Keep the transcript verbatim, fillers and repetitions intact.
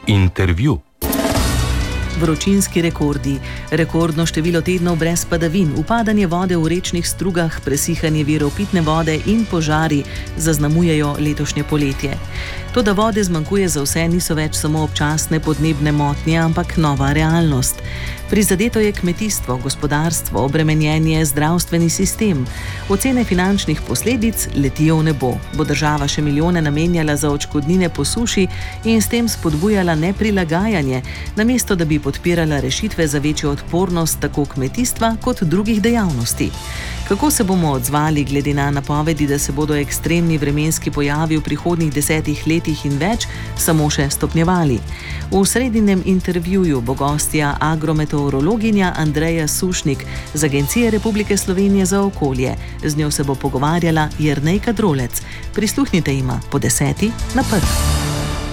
Intervju. Vročinski rekordi, rekordno število tednov brez padavin, upadanje vode v rečnih strugah, presihanje virov pitne vode in požari zaznamujejo letošnje poletje. Toda vode zmanjkuje za vse, niso več samo občasne podnebne motnje, ampak nova realnost. Prizadeto je kmetijstvo, gospodarstvo, obremenjenje, zdravstveni sistem. Ocene finančnih posledic letijo v nebo. Bo država še milijone namenjala za odškodnine po suši in s tem spodbujala neprilagajanje, namesto da bi podpirala rešitve za večjo odpornost tako kmetijstva kot drugih dejavnosti. Kako se bomo odzvali glede na napovedi, da se bodo ekstremni vremenski pojavi v prihodnjih desetih letih in več samo še stopnjevali? V sredinem intervjuju bo gostja agrometeorologinja Andreja Sušnik z Agencije Republike Slovenije za okolje. Z njo se bo pogovarjala Jernejka Drolec. Prisluhnite jima po deseti na prvi.